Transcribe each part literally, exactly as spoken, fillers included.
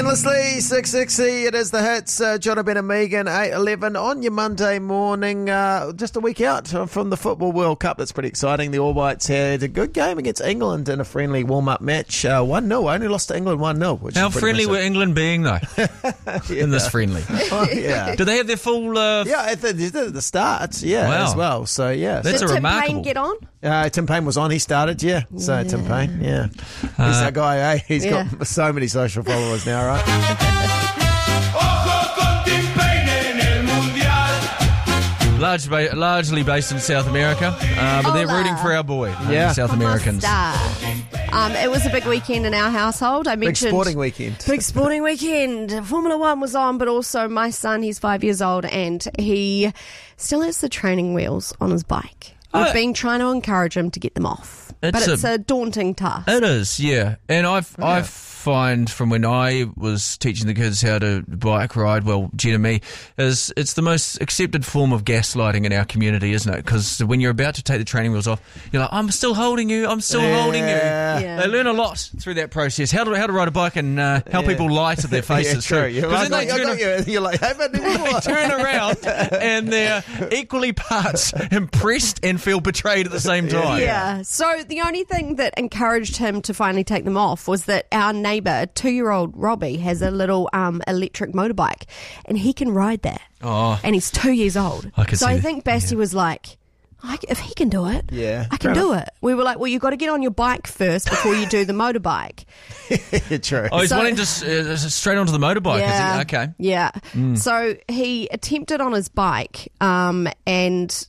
Endlessly, six sixty, it is the hits. Uh, John Ben and Megan, eight eleven on your Monday morning. Uh, just a week out from the Football World Cup. That's pretty exciting. The All Whites had a good game against England in a friendly warm-up match. Uh, one nil, only lost to England one nil. How friendly were England being, though, yeah. in this friendly? Oh, yeah. Do they have their full... Uh, yeah, at the, they did at the start, yeah, wow. as well. So, yeah. That's Did a Tim remarkable... Payne get on? Uh, Tim Payne was on. He started, yeah. So, Yeah. Tim Payne, yeah. He's Uh, that guy, eh? He's yeah. got so many social followers now, right? Large, ba- largely based in South America, uh, but they're Hola. rooting for our boy, uh, Yeah. the South Americans. Um, it was a big weekend in our household. I Big mentioned sporting weekend. Big sporting weekend. Formula One was on, but also my son, he's five years old, and he still has the training wheels on his bike. We've Uh, been trying to encourage him to get them off, It's but it's a- a, daunting task. It is, yeah. And I've, Yeah. I find from when I was teaching the kids how to bike ride, well, Jen and me, is it's the most accepted form of gaslighting in our community, isn't it? Because when you're about to take the training wheels off, you're like, I'm still holding you, I'm still Yeah. holding you. Yeah. They learn a lot through that process. How to how to ride a bike and uh, how Yeah. people lie to their faces. yeah, true. too. You're, 'Cause I then got, they I turn got you. You're like, haven't they turn around and they're equally parts impressed and feel betrayed at the same time. Yeah. So the only thing that encouraged him to finally take them off was that our neighbour, two-year-old Robbie, has a little um, electric motorbike, and he can ride that. Oh. And he's two years old. I can so see I that. think Basti Yeah. was like, I, if he can do it, Yeah. I can Fair do it. We were like, well, you've got to get on your bike first before you do the motorbike. yeah, true. Oh, he's So- wanting to s- uh, straight onto the motorbike, yeah. is he? Okay. Yeah. So he attempted on his bike, um, and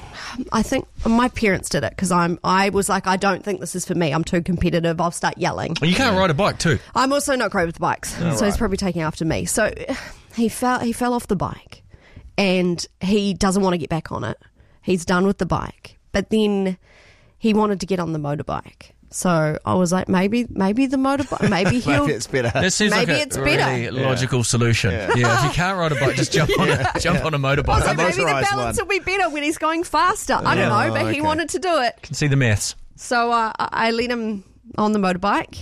I think my parents did it because I'm. I was like, I don't think this is for me. I'm too competitive. I'll start yelling. Well, you can't ride a bike too. I'm also not great with bikes, so he's right. probably taking after me. So he fell. He fell off the bike, and he doesn't want to get back on it. He's done with the bike, but then he wanted to get on the motorbike. So I was like, maybe, maybe the motorbike, maybe he'll. Maybe it's better. That seems Maybe like a it's better. really logical solution. Yeah. if you can't ride a bike, just jump on a jump on a motorbike. So I maybe the motorised balance one. will be better when he's going faster. I don't Yeah. know, but Oh, he okay. wanted to do it. can see the maths. So uh, I I let him on the motorbike,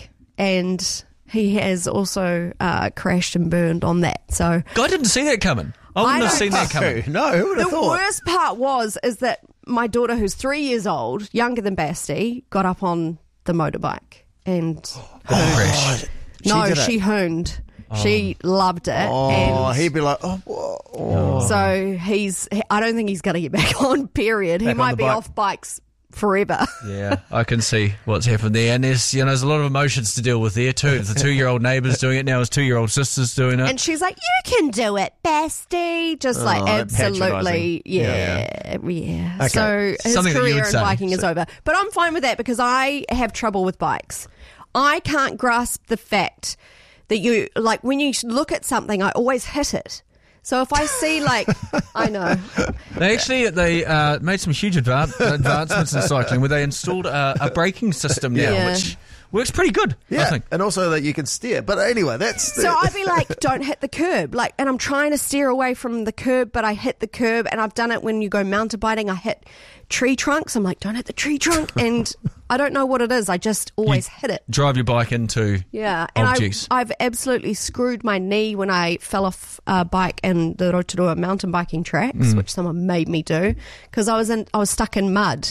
and he has also uh, crashed and burned on that. So God, I didn't see that coming. I wouldn't I have don't- seen that coming. No, who would the have thought? worst part was is that my daughter, who's three years old, younger than Basti, got up on the motorbike and Crash. no, did it. she hooned. She loved it. Oh, and he'd be like, oh, whoa, oh. so he's. he- I don't think he's going to get back on. Period. Back he on might the be bike. off bikes forever. Yeah, I can see what's happened there, and there's you know there's a lot of emotions to deal with there too. The two-year-old neighbour's doing it now. His two-year-old sister's doing it. And she's like, "You can do it, Basti." Just like Oh, that absolutely, patronising. yeah, yeah. Okay. So his Something that you career would in say. biking is over. But I'm fine with that because I have trouble with bikes. I can't grasp the fact that you like when you look at something, I always hit it. So if I see like, I know. They actually they uh, made some huge advan- advancements in cycling where they installed a, a braking system now, Yeah. which works pretty good. I Yeah, think. and also that you can steer. But anyway, that's... So I'd be like, don't hit the curb. Like, and I'm trying to steer away from the curb, but I hit the curb. And I've done it when you go mountain biking. I hit tree trunks. I'm like, don't hit the tree trunk. And I don't know what it is. I just always hit it. Drive your bike into Yeah. And I, objects. I've absolutely screwed my knee when I fell off a bike in the Rotorua mountain biking tracks, which someone made me do because I was in, I was stuck in mud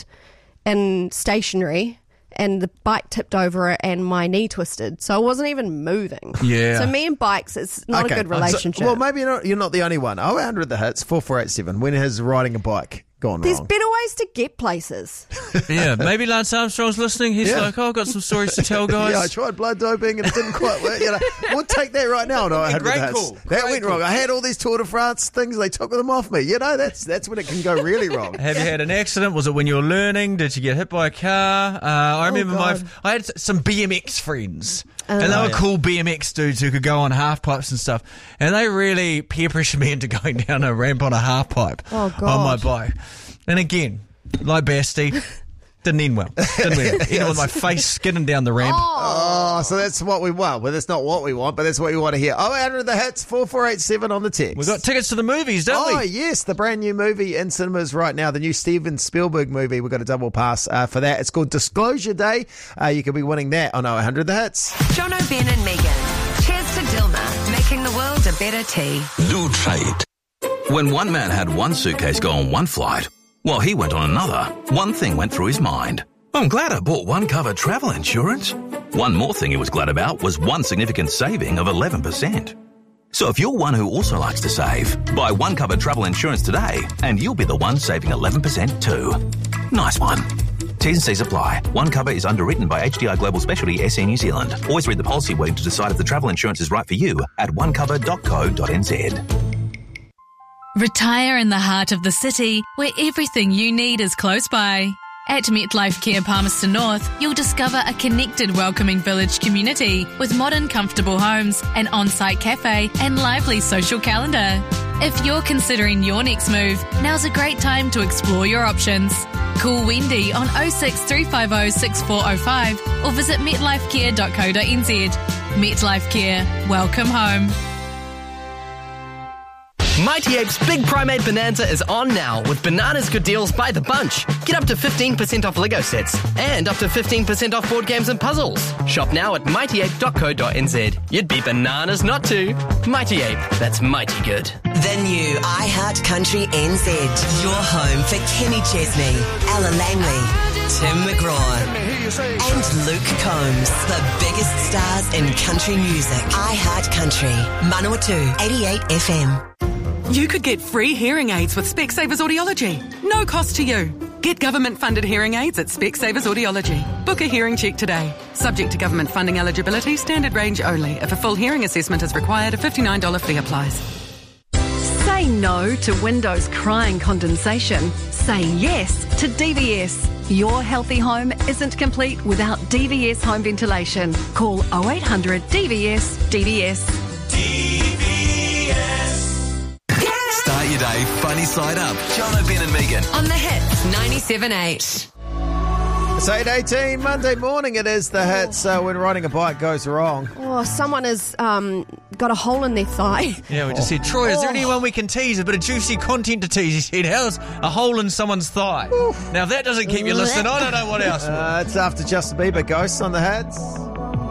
and stationary. And the bike tipped over it and my knee twisted. So I wasn't even moving. Yeah. So me and bikes, it's not Okay. a good So- relationship. well, maybe you're not, you're not the only one. oh eight hundred the hits, four four eight seven. When has riding a bike gone There's wrong? better ways to get places. yeah, maybe Lance Armstrong's listening. He's Yeah. like, oh, I've got some stories to tell, guys. Yeah, I tried blood doping and it didn't quite work. You know, we'll take that right now. No, That'd be great call. That Great went call. wrong. I had all these Tour de France things. They took them off me. You know, that's that's when it can go really wrong. Have you had an accident? Was it when you were learning? Did you get hit by a car? Uh, I remember my, God. I had some B M X friends, Oh. and they were yeah. cool B M X dudes who could go on half pipes and stuff, and they really peer pressured me into going down a ramp on a half pipe Oh, God. on my bike. And again, like Basti, didn't end well. Didn't end well. Ended with my face skidding down the ramp. Oh, so that's what we want. Well, that's not what we want, but that's what we want to hear. oh eight hundred the hits, four four eight seven on the text. We got tickets to the movies, don't Oh, we? yes, the brand new movie in cinemas right now, the new Steven Spielberg movie. We've got a double pass uh, for that. It's called Disclosure Day. Uh, you could be winning that on oh eight hundred the hits. John O'Ben and Megan. Cheers to Dilma. better tea. Do try it. When one man had one suitcase go on one flight, while he went on another, one thing went through his mind. I'm glad I bought One Cover travel insurance. One more thing he was glad about was one significant saving of eleven percent. So if you're one who also likes to save, buy One Cover travel insurance today and you'll be the one saving eleven percent too. Nice one. T's and C's apply. One Cover is underwritten by H D I Global Specialty S A New Zealand. Always read the policy wording to decide if the travel insurance is right for you at one cover dot co dot n z. Retire in the heart of the city where everything you need is close by. At MetLife Care Palmerston North, you'll discover a connected, welcoming village community with modern, comfortable homes, an on-site cafe and lively social calendar. If you're considering your next move, now's a great time to explore your options. Call Wendy on oh six three five oh six four oh five or visit metlife care dot co dot n z. MetLife Care. Welcome home. Mighty Ape's Big Primate Bonanza is on now with bananas good deals by the bunch. Get up to fifteen percent off Lego sets and up to fifteen percent off board games and puzzles. Shop now at mighty ape dot co dot n z. You'd be bananas not to. Mighty Ape, that's mighty good. The new iHeart Country N Z. Your home for Kenny Chesney, Ella Langley, Tim McGraw and Luke Combs. The biggest stars in country music. iHeart Country. Manawatu eighty-eight F M. You could get free hearing aids with Specsavers Audiology. No cost to you. Get government-funded hearing aids at Specsavers Audiology. Book a hearing check today. Subject to government funding eligibility, standard range only. If a full hearing assessment is required, a fifty-nine dollars fee applies. Say no to windows crying condensation. Say yes to D V S. Your healthy home isn't complete without D V S home ventilation. Call oh eight hundred D V S D V S. D V S. Start your day funny side up. John O'Ben and Megan. On the Hits ninety-seven point eight. It's eight eighteen, Monday morning. It is the Hits. So when riding a bike goes wrong. Oh, someone has um, got a hole in their thigh. Yeah, we just said, Troy, is there anyone we can tease? A bit of juicy content to tease. He said, how's a hole in someone's thigh? Now, if that doesn't keep you listening, I don't know what else will. Uh, it's after Justin Bieber. Ghosts on the Hits.